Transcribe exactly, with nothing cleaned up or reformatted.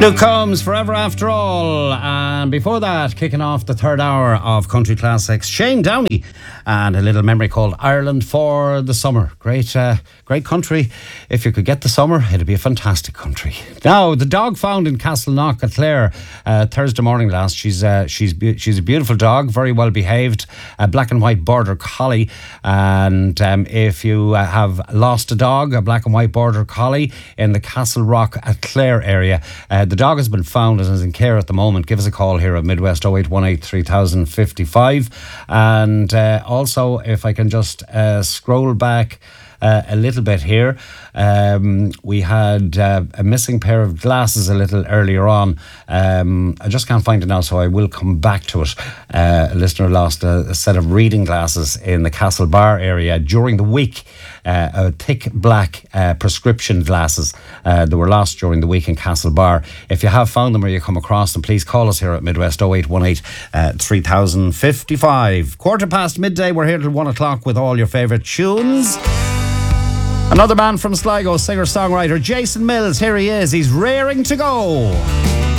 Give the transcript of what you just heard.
Luke Combs, Forever After All. And before that, kicking off the third hour of Country Classics, Shane Downey and a little memory called Ireland for the Summer. Great uh, great country. If you could get the summer, it'd be a fantastic country. Now, the dog found in Castleknock at Clare uh, Thursday morning last. She's uh, she's be- she's a beautiful dog, very well behaved, a black and white border collie. And um, if you uh, have lost a dog, a black and white border collie in the Castle Rock at Clare area, uh, the dog has been found and is in care at the moment. Give us a call here at Midwest oh eight one eight, three thousand fifty-five. And uh, also, if I can just uh, scroll back Uh, a little bit here. Um, we had uh, a missing pair of glasses a little earlier on. Um, I just can't find it now, so I will come back to it. Uh, a listener lost a, a set of reading glasses in the Castle Bar area during the week. Uh, a thick black uh, prescription glasses uh, that were lost during the week in Castle Bar. If you have found them or you come across them, please call us here at Midwest oh eight one eight, three thousand fifty-five. Quarter past midday, we're here till one o'clock with all your favourite tunes. Another man from Sligo, singer-songwriter Jason Mills. Here he is. He's raring to go.